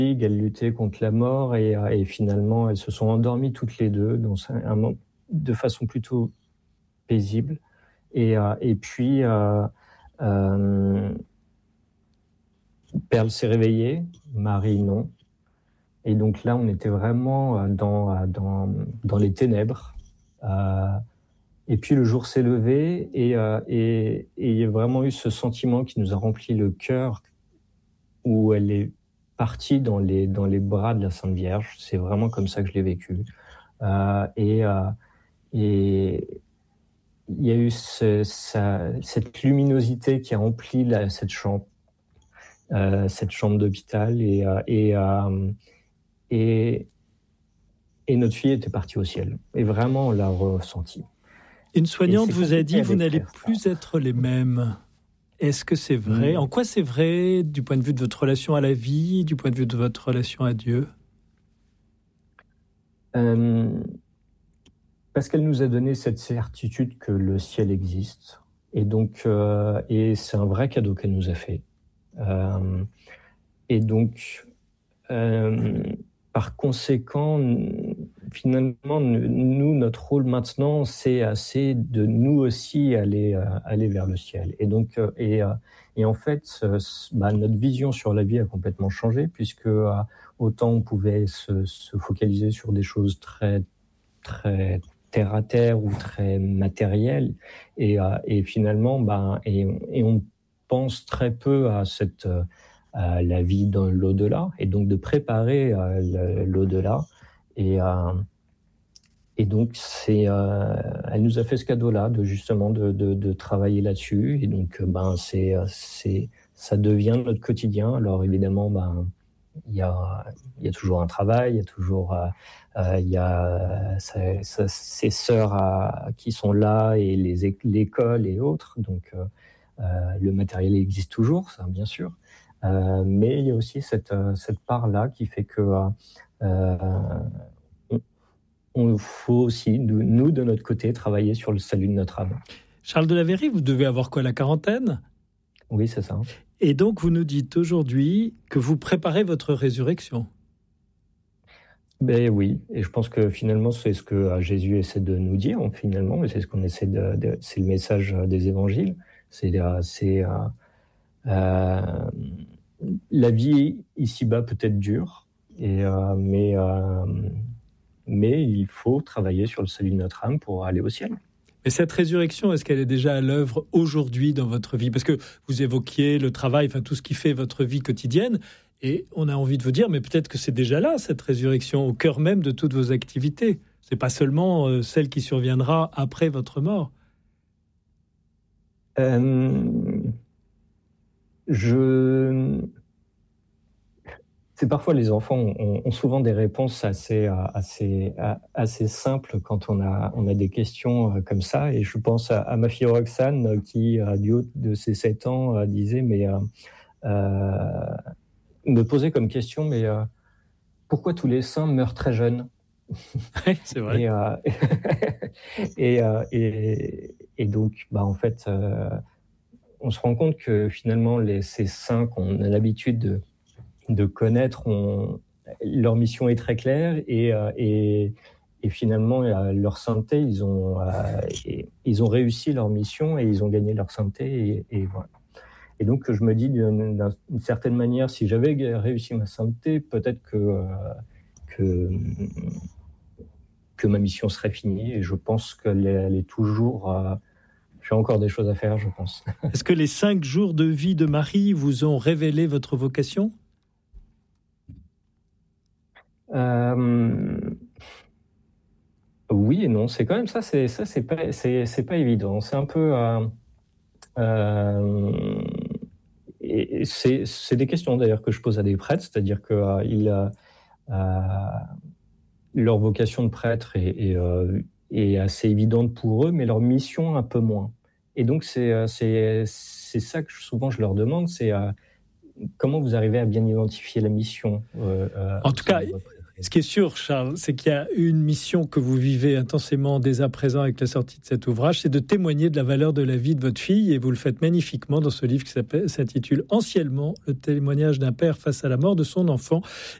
elles luttaient contre la mort et finalement elles se sont endormies toutes les deux de façon plutôt paisible. Et puis Perle s'est réveillée, Marie non. Et donc là, on était vraiment dans les ténèbres. Et puis le jour s'est levé et il y a vraiment eu ce sentiment qui nous a rempli le cœur, où elle est partie dans les bras de la Sainte Vierge. C'est vraiment comme ça que je l'ai vécu. Et il y a eu cette luminosité qui a rempli cette chambre d'hôpital et notre fille était partie au ciel. Et vraiment, on l'a ressenti. Une soignante vous a dit, vous n'allez plus être les mêmes. Est-ce que c'est vrai ? En quoi c'est vrai du point de vue de votre relation à la vie, du point de vue de votre relation à Dieu ? Parce qu'elle nous a donné cette certitude que le ciel existe. Et donc, et c'est un vrai cadeau qu'elle nous a fait. Et donc, par conséquent, finalement, nous, notre rôle maintenant, c'est de nous aussi aller vers le ciel. Et donc, et en fait, notre vision sur la vie a complètement changé, puisque autant on pouvait se focaliser sur des choses très, très terre à terre ou très matérielles, et finalement, et on pense très peu à la vie dans l'au-delà, et donc de préparer l'au-delà. Et donc, elle nous a fait ce cadeau-là, de travailler là-dessus. Et donc, ça devient notre quotidien. Alors évidemment, il y a toujours un travail, il y a toujours ses sœurs qui sont là, et l'école et autres. Donc, le matériel existe toujours, ça, bien sûr. Mais il y a aussi cette part-là qui fait que on faut aussi, nous, de notre côté, travailler sur le salut de notre âme. Charles de la Verrie, vous devez avoir quoi, la quarantaine ? Oui, c'est ça. Et donc, vous nous dites aujourd'hui que vous préparez votre résurrection. Ben oui, et je pense que finalement, c'est ce que Jésus essaie de nous dire, finalement, et c'est ce qu'on essaie c'est le message des évangiles. La vie ici-bas peut être dure, mais il faut travailler sur le salut de notre âme pour aller au ciel. Mais cette résurrection, est-ce qu'elle est déjà à l'œuvre aujourd'hui dans votre vie ? Parce que vous évoquiez le travail, enfin tout ce qui fait votre vie quotidienne, et on a envie de vous dire, mais peut-être que c'est déjà là, cette résurrection, au cœur même de toutes vos activités. C'est pas seulement celle qui surviendra après votre mort. C'est parfois les enfants ont souvent des réponses assez simples quand on a des questions comme ça. Et je pense à ma fille Roxane qui, du haut de ses 7 ans, disait, me posait comme question, mais pourquoi tous les saints meurent très jeunes ? Oui, c'est vrai. Et donc, en fait, on se rend compte que finalement, ces saints qu'on a l'habitude de connaître, leur mission est très claire, et finalement, leur sainteté, ils ont réussi leur mission et ils ont gagné leur sainteté, et voilà. Et donc, je me dis, d'une certaine manière, si j'avais réussi ma sainteté, peut-être que ma mission serait finie, et je pense qu'elle est toujours... j'ai encore des choses à faire, je pense. Est-ce que les 5 jours de vie de Marie vous ont révélé votre vocation ? Oui et non, c'est quand même ça, c'est pas évident. C'est un peu... et c'est des questions d'ailleurs que je pose à des prêtres, c'est-à-dire que leur vocation de prêtre est assez évidente pour eux, mais leur mission un peu moins. Et donc c'est ça que souvent je leur demande, c'est comment vous arrivez à bien identifier la mission. En tout cas, Ce qui est sûr, Charles, c'est qu'il y a une mission que vous vivez intensément dès à présent avec la sortie de cet ouvrage, c'est de témoigner de la valeur de la vie de votre fille, et vous le faites magnifiquement dans ce livre qui s'intitule Anciennement, le témoignage d'un père face à la mort de son enfant.